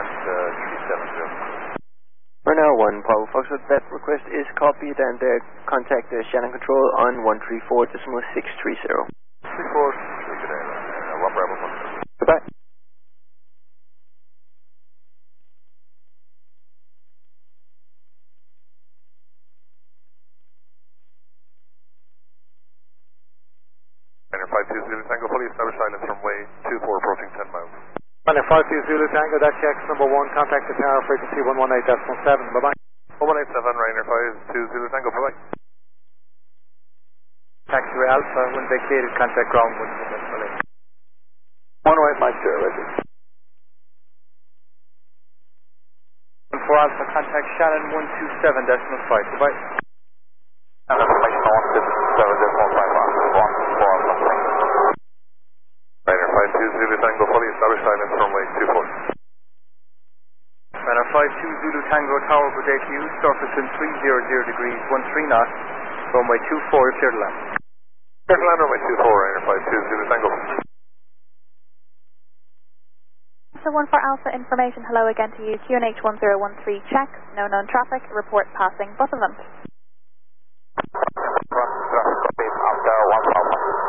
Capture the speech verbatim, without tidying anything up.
request uh, three seven zero. Renal one, Paul Foxtrot, that request is copied and uh, contact uh, Shannon Control on one three four decimal six three zero. three four, good day, uh, one Bravo one. Goodbye. Runner five two Zulu Tango, fully established silence from way two four approaching ten miles. Runner five two Zulu Tango, that's X number one, contact the tower, frequency one one eight decimal seven, bye-bye. one one eight seven, Rainer five two Zulu Tango, bye-bye. Taxiway Alpha, when vacated, contact ground one decimal eight. one oh eight Mike Sierra, ready. one four Alpha, contact Shannon one two seven decimal five, bye-bye. And information on one seven decimal five one, one four Alpha. Rainer five two Zulu Tango, fully established silence from way two four. Runner five two Zulu Tango, tower, good day to you, surface in three hundred degrees, one three knots, runway two four, clear to land. Clear to land, runway two four, Rainer five two Zulu Tango. So one for Alpha information, hello again to you, Q N H one zero one three, check, no known traffic, report passing both of them.